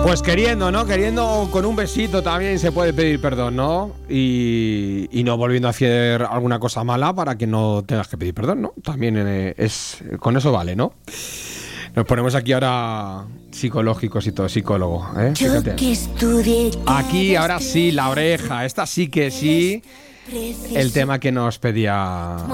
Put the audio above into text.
Pues queriendo, ¿no? Queriendo con un besito también se puede pedir perdón, ¿no? Y no volviendo a hacer alguna cosa mala para que no tengas que pedir perdón, ¿no? También con eso vale, ¿no? Nos ponemos aquí ahora psicológicos y todo, psicólogo, ¿eh? Fíjate. Aquí ahora sí, la oreja. Esta sí que sí. El tema que nos pedía